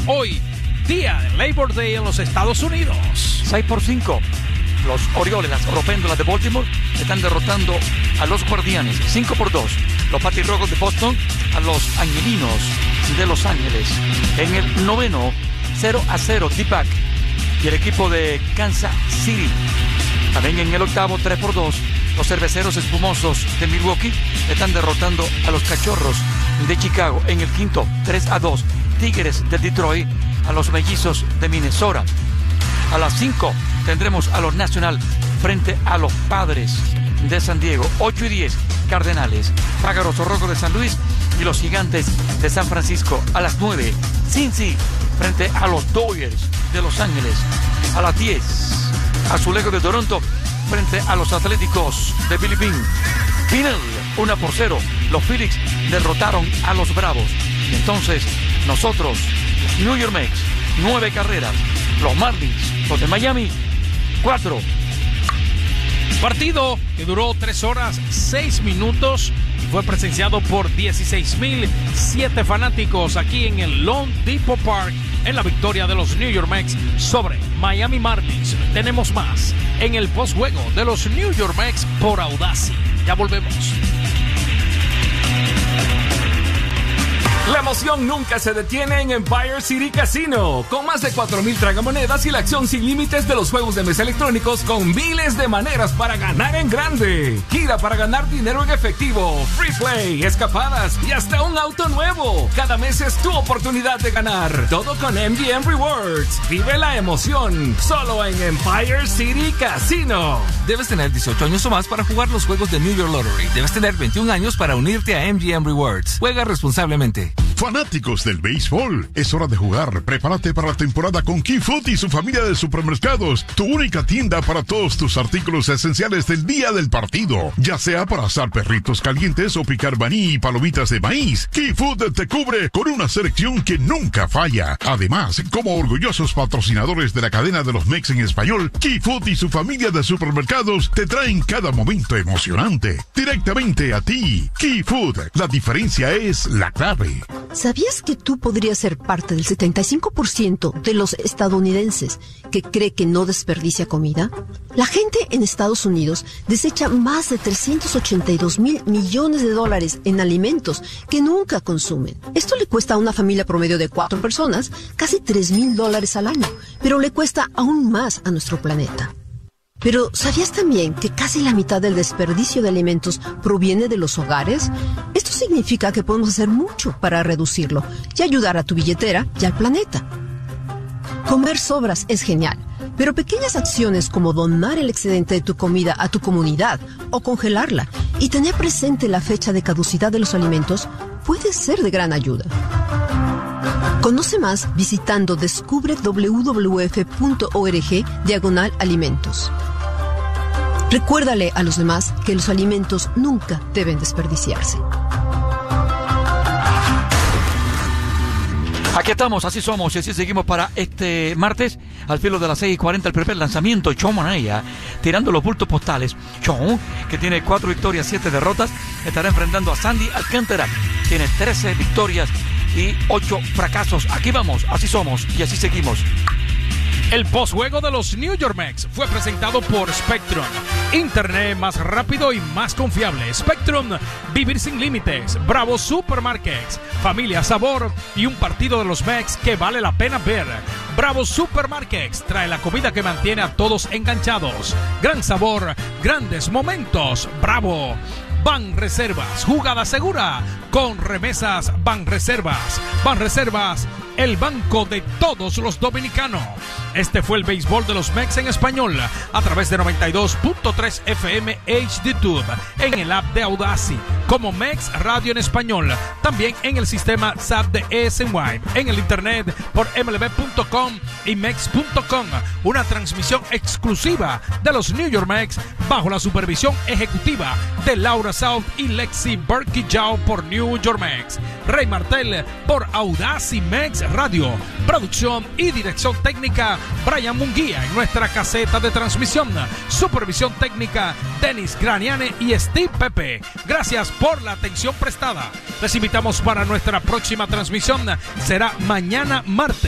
hoy, día de Labor Day en los Estados Unidos. 6-5. Los Orioles, las Oropéndolas de Baltimore, están derrotando a los Guardianes. 5-2. Los Patirrojos de Boston a los Angelinos de Los Ángeles. En el noveno, 0-0, D-Pack y el equipo de Kansas City. También en el octavo, 3-2. Los Cerveceros Espumosos de Milwaukee están derrotando a los Cachorros de Chicago. En el quinto, 3-2. Tigres de Detroit a los Mellizos de Minnesota. A las 5 tendremos a los Nacional frente a los Padres de San Diego. 8-10, Cardenales, Pájaros Rojos de San Luis y los Gigantes de San Francisco. A las 9, Cincy frente a los Dodgers de Los Ángeles. A las 10, Azulejos de Toronto frente a los Atléticos de Billy Bean. Final, 1-0. Los Phillies derrotaron a los Bravos. Y entonces, nosotros, New York Mets, 9 carreras. Los Marlins, los de Miami, 4. Partido que duró 3 horas, 6 minutos y fue presenciado por 16,007 fanáticos aquí en el Lone Depot Park en la victoria de los New York Mets sobre Miami Marlins. Tenemos más en el postjuego de los New York Mets por Audacy. Ya volvemos. La emoción nunca se detiene en Empire City Casino. Con más de 4,000 tragamonedas y la acción sin límites de los juegos de mesa electrónicos con miles de maneras para ganar en grande. Gira para ganar dinero en efectivo, free play, escapadas y hasta un auto nuevo. Cada mes es tu oportunidad de ganar. Todo con MGM Rewards. Vive la emoción solo en Empire City Casino. Debes tener 18 años o más para jugar los juegos de New York Lottery. Debes tener 21 años para unirte a MGM Rewards. Juega responsablemente. Fanáticos del béisbol, es hora de jugar. Prepárate para la temporada con Key Food y su familia de supermercados. Tu única tienda para todos tus artículos esenciales del día del partido. Ya sea para asar perritos calientes o picar maní y palomitas de maíz, Key Food te cubre con una selección que nunca falla. Además, como orgullosos patrocinadores de la cadena de los Mex en español, Key Food y su familia de supermercados te traen cada momento emocionante. Directamente a ti. Key Food, la diferencia es la clave. ¿Sabías que tú podrías ser parte del 75% de los estadounidenses que cree que no desperdicia comida? La gente en Estados Unidos desecha más de 382,000 millones de dólares en alimentos que nunca consumen. Esto le cuesta a una familia promedio de 4 personas casi $3,000 al año, pero le cuesta aún más a nuestro planeta. Pero, ¿sabías también que casi la mitad del desperdicio de alimentos proviene de los hogares? Esto significa que podemos hacer mucho para reducirlo y ayudar a tu billetera y al planeta. Comer sobras es genial, pero pequeñas acciones como donar el excedente de tu comida a tu comunidad o congelarla y tener presente la fecha de caducidad de los alimentos puede ser de gran ayuda. Conoce más visitando descubre www.org/alimentos. Recuérdale a los demás que los alimentos nunca deben desperdiciarse. Aquí estamos, así somos y así seguimos para este martes. Al filo de las 6:40, el primer lanzamiento, Sean Manaea, tirando los bultos postales. Sean, que tiene 4 victorias, 7 derrotas, estará enfrentando a Sandy Alcántara. Tiene 13 victorias y 8 fracasos. Aquí vamos, así somos y así seguimos. El postjuego de los New York Mets fue presentado por Spectrum. Internet más rápido y más confiable. Spectrum, vivir sin límites. Bravo Supermarkets, familia, sabor y un partido de los Mets que vale la pena ver. Bravo Supermarkets trae la comida que mantiene a todos enganchados. Gran sabor, grandes momentos. Bravo. Banreservas, jugada segura con remesas Banreservas. Banreservas, el banco de todos los dominicanos. Este fue el béisbol de los Mets en español a través de 92.3 FM HDTube, en el app de Audacy, como Mets Radio en español, también en el sistema SAP de ESNY, en el internet por mlb.com y mex.com. Una transmisión exclusiva de los New York Mets bajo la supervisión ejecutiva de Laura South y Lexi Berkey-Yao por New York Mets. Rey Martel por Audacy Mets Radio. Producción y dirección técnica Brian Munguía en nuestra caseta de transmisión. Supervisión técnica Denis Graniane y Steve Pepe. Gracias por la atención prestada. Les invitamos para nuestra próxima transmisión. Será mañana martes.